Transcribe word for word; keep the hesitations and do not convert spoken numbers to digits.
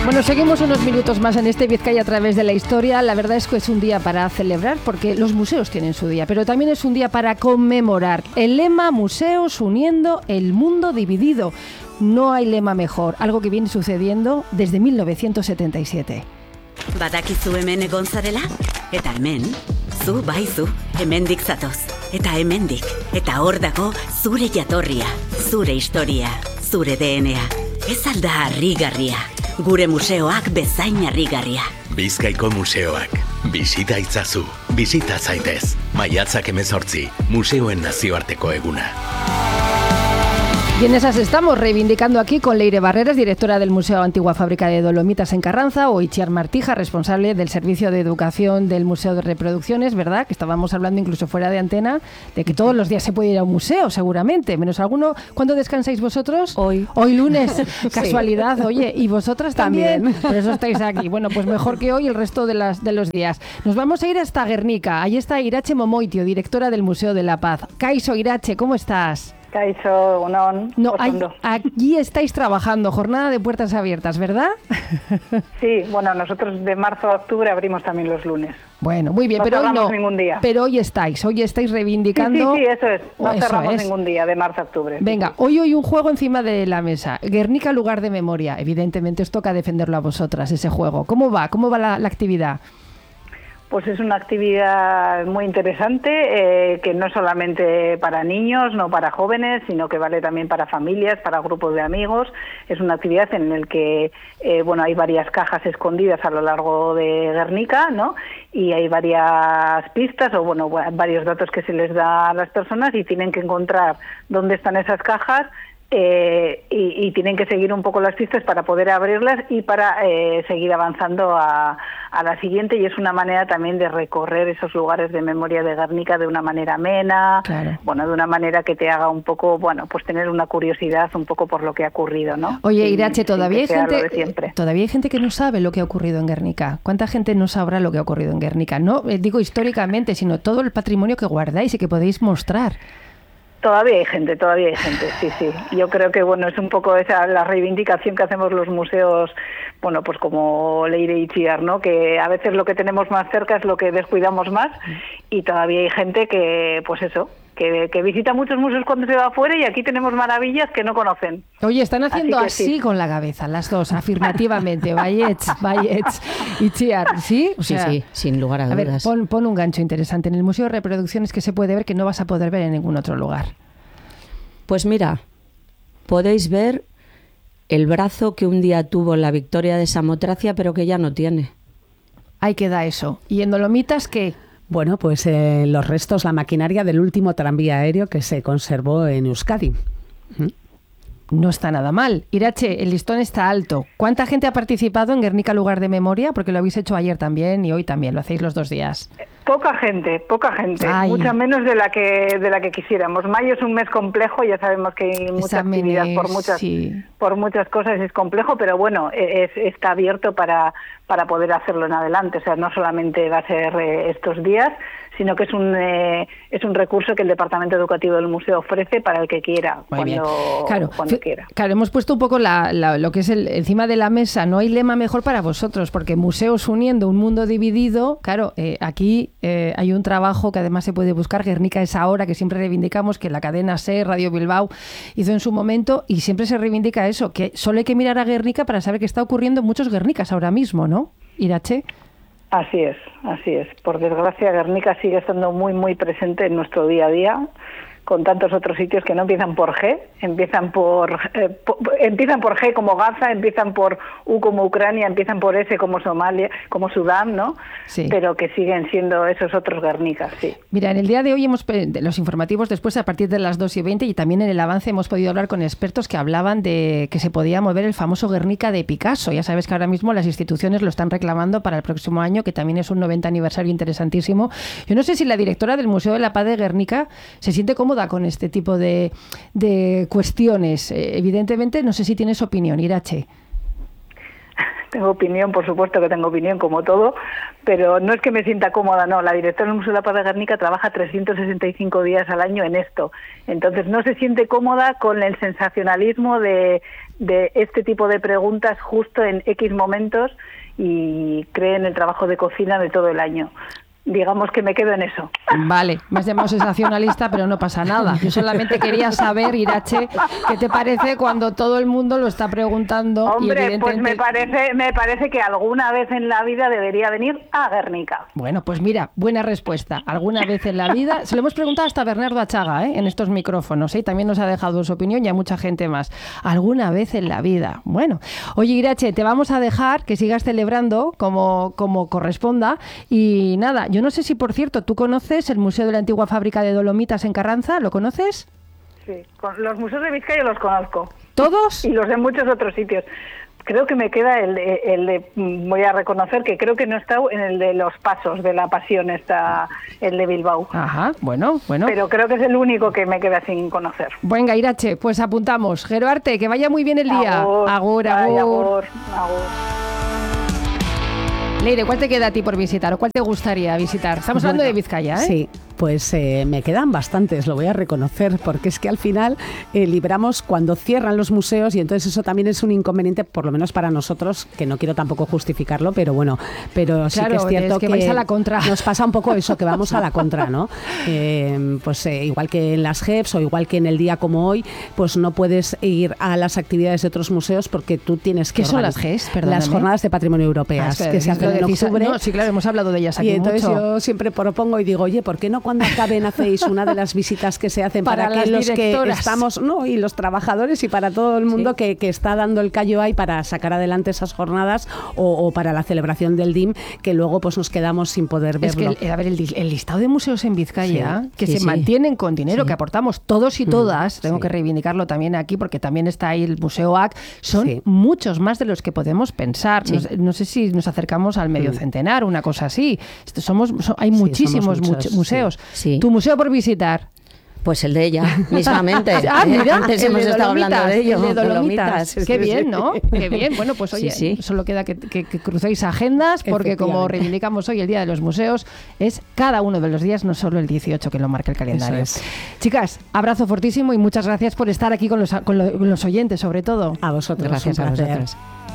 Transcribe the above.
Bueno, seguimos unos minutos más en este Vizcaya a través de la historia. La verdad es que es un día para celebrar porque los museos tienen su día, pero también es un día para conmemorar. El lema Museos uniendo el mundo dividido. No hay lema mejor, algo que viene sucediendo desde mil novecientos setenta y siete. Badakizu hemen egon zarela? Eta hemen, zu baizu, hemendik zatoz. Eta hemendik, eta hor dago zure jatorria, zure historia, zure D N A. Ez alda harrigarria. Gure museoak bezain harrigarria. Bizkaiko museoak. Bisita itzazu. Bisita zaitez. Maiatzak hemezortzi. Museoen nazioarteko eguna. Y en esas estamos reivindicando aquí con Leire Barreras, directora del Museo Antigua Fábrica de Dolomitas en Carranza, o Itziar Martija, responsable del Servicio de Educación del Museo de Reproducciones, ¿verdad? Que estábamos hablando incluso fuera de antena de que todos los días se puede ir a un museo, seguramente, menos alguno. ¿Cuándo descansáis vosotros? Hoy. Hoy lunes, casualidad, oye, y vosotras también. también. Por eso estáis aquí. Bueno, pues mejor que hoy el resto de, las, de los días. Nos vamos a ir hasta Guernica. Ahí está Irache Momoitio, directora del Museo de la Paz. Kaixo, Irache, ¿cómo estás? Kaixo, unón. No, hay, aquí estáis trabajando, jornada de puertas abiertas, ¿verdad? Sí, bueno, nosotros de marzo a octubre abrimos también los lunes. Bueno, muy bien, no pero hoy no. Ningún día. Pero hoy estáis, hoy estáis reivindicando. Sí, sí, sí, eso es. No eso cerramos es. ningún día de marzo a octubre. Venga, hoy hay un juego encima de la mesa. Guernica, lugar de memoria. Evidentemente os toca defenderlo a vosotras, ese juego. ¿Cómo va? ¿Cómo va la, la actividad? Pues es una actividad muy interesante, eh, que no solamente para niños, no para jóvenes, sino que vale también para familias, para grupos de amigos. Es una actividad en la que eh, bueno, hay varias cajas escondidas a lo largo de Guernica, ¿no? Y hay varias pistas o bueno, varios datos que se les da a las personas y tienen que encontrar dónde están esas cajas. Eh, y, y tienen que seguir un poco las pistas para poder abrirlas y para eh, seguir avanzando a, a la siguiente, y es una manera también de recorrer esos lugares de memoria de Guernica de una manera amena, claro. Bueno, de una manera que te haga un poco, bueno, pues tener una curiosidad un poco por lo que ha ocurrido, ¿no? Oye, Irache, todavía hay gente, siempre. todavía hay gente que no sabe lo que ha ocurrido en Guernica. ¿Cuánta gente no sabrá lo que ha ocurrido en Guernica? No eh, digo históricamente, sino todo el patrimonio que guardáis y que podéis mostrar. Todavía hay gente, todavía hay gente, sí, sí. Yo creo que, bueno, es un poco esa la reivindicación que hacemos los museos, bueno, pues como Leire y Itziar, ¿no? Que a veces lo que tenemos más cerca es lo que descuidamos más, y todavía hay gente que, pues eso, que, que visita muchos museos cuando se va afuera, y aquí tenemos maravillas que no conocen. Oye, están haciendo así, así sí. Con la cabeza, las dos, afirmativamente. Vallets, Vallets, Itziar, ¿sí? O sea, sí, sí, sin lugar a, a dudas. A ver, pon, pon un gancho interesante. En el Museo de Reproducciones que se puede ver que no vas a poder ver en ningún otro lugar. Pues mira, podéis ver el brazo que un día tuvo la Victoria de Samotracia, pero que ya no tiene. Ahí queda eso. ¿Y en Dolomitas qué? Bueno, pues eh, los restos, la maquinaria del último tranvía aéreo que se conservó en Euskadi. ¿Mm? No está nada mal. Irache, el listón está alto. ¿Cuánta gente ha participado en Guernica Lugar de Memoria? Porque lo habéis hecho ayer también y hoy también, lo hacéis los dos días. Poca gente, poca gente, Ay. mucha menos de la que de la que quisiéramos. Mayo es un mes complejo, ya sabemos que hay mucha Exámenes, actividad por muchas sí. por muchas cosas, es complejo, pero bueno, es, está abierto para para poder hacerlo en adelante. O sea, no solamente va a ser eh, estos días, sino que es un eh, es un recurso que el Departamento Educativo del Museo ofrece para el que quiera, Muy cuando, claro, cuando quiera. Claro, hemos puesto un poco la, la, lo que es el, encima de la mesa. No hay lema mejor para vosotros, porque museos uniendo un mundo dividido, claro, eh, aquí eh, hay un trabajo que además se puede buscar. Guernica es ahora, que siempre reivindicamos, que la cadena SE, Radio Bilbao, hizo en su momento, y siempre se reivindica eso, que solo hay que mirar a Guernica para saber que está ocurriendo en muchos Guernicas ahora mismo, ¿no, Irache? Así es, así es. Por desgracia, Guernica sigue estando muy, muy presente en nuestro día a día, con tantos otros sitios que no empiezan por G, empiezan por, eh, po, empiezan por G como Gaza, empiezan por U como Ucrania, empiezan por S como Somalia, como Sudán, ¿no? Sí. Pero que siguen siendo esos otros Guernicas, sí. Mira, en el día de hoy hemos los informativos después a partir de las dos y veinte, y también en el avance hemos podido hablar con expertos que hablaban de que se podía mover el famoso Guernica de Picasso. Ya sabes que ahora mismo las instituciones lo están reclamando para el próximo año, que también es un noventa aniversario interesantísimo. Yo no sé si la directora del Museo de la Paz de Guernica se siente cómoda con este tipo de, de cuestiones. Eh, evidentemente, no sé si tienes opinión, Irache. Tengo opinión, por supuesto que tengo opinión, como todo, pero no es que me sienta cómoda, no. La directora del Museo de la Paz de Guernica trabaja trescientos sesenta y cinco días al año en esto. Entonces no se siente cómoda con el sensacionalismo de, de este tipo de preguntas justo en X momentos y cree en el trabajo de cocina de todo el año. Digamos que me quedo en eso. Vale, me has llamado sensacionalista, pero no pasa nada. Yo solamente quería saber, Irache, ¿qué te parece cuando todo el mundo lo está preguntando? Hombre, y evidentemente... pues me parece, me parece que alguna vez en la vida debería venir a Guernica. Bueno, pues mira, buena respuesta. Alguna vez en la vida, se lo hemos preguntado hasta a Bernardo Achaga, ¿eh? En estos micrófonos, ¿eh? También nos ha dejado su opinión y a mucha gente más. Alguna vez en la vida. Bueno, oye, Irache, te vamos a dejar que sigas celebrando como, como corresponda y nada. Yo no sé si, por cierto, ¿tú conoces el Museo de la Antigua Fábrica de Dolomitas en Carranza? ¿Lo conoces? Sí, con los museos de Vizcaya los conozco. ¿Todos? Y los de muchos otros sitios. Creo que me queda el de, el de, voy a reconocer que creo que no está en el de los Pasos de la Pasión, está el de Bilbao. Ajá, bueno, bueno. Pero creo que es el único que me queda sin conocer. Venga, Irache, pues apuntamos. Geroarte, que vaya muy bien el día. Agur, agur, ay, agur. agur, agur. Leire, ¿cuál te queda a ti por visitar o cuál te gustaría visitar? Estamos hablando Bueno, de Vizcaya, ¿eh? Sí, pues eh, me quedan bastantes, lo voy a reconocer, porque es que al final eh, libramos cuando cierran los museos y entonces eso también es un inconveniente, por lo menos para nosotros, que no quiero tampoco justificarlo, pero bueno, pero sí claro, que es cierto es que, que vais a la contra. Nos pasa un poco eso, que vamos a la contra, ¿no? Eh, pues eh, igual que en las G E Ps o igual que en el día como hoy, pues no puedes ir a las actividades de otros museos porque tú tienes que... ¿Qué son organi- las G E S? Perdóname. Las Jornadas de Patrimonio Europeas, Ah, es que se hacen lo en decís- octubre. No, sí, claro, hemos hablado de ellas aquí Y entonces mucho. yo siempre propongo y digo, oye, ¿por qué no cuando acaben hacéis una de las visitas que se hacen para, Para que las los que directoras. estamos, no, y los trabajadores y para todo el mundo Sí. que, que está dando el callo ahí para sacar adelante esas jornadas o, o para la celebración del D I M, que luego pues nos quedamos sin poder Es verlo? que, el, a ver, el, di- el listado de museos en Vizcaya, Sí, que sí, se sí. mantienen con dinero, Sí. que aportamos todos y todas, tengo sí. que reivindicarlo también aquí, porque también está ahí el Museo A C, son Sí. muchos más de los que podemos pensar. Sí. No, sé- no sé si nos acercamos al medio centenar, una cosa así. Esto somos, so- hay Sí, muchísimos somos muchos, mucho- museos. sí. ¿Tu museo por visitar? Pues el de ella, mismamente. Ah, mira, Antes el hemos de estado hablando Dolomitas, de ello. el de Dolomitas. Dolomitas. Qué bien, ¿no? Qué bien. Bueno, pues Sí, oye, sí. solo queda que, que- que crucéis agendas, porque como Efectivamente. reivindicamos hoy el Día de los Museos, es cada uno de los días, no solo el dieciocho que lo marca el calendario. Eso es. Chicas, abrazo fortísimo y muchas gracias por estar aquí con los, con lo- con los oyentes, sobre todo. A vosotros, Gracias un a placer. vosotros.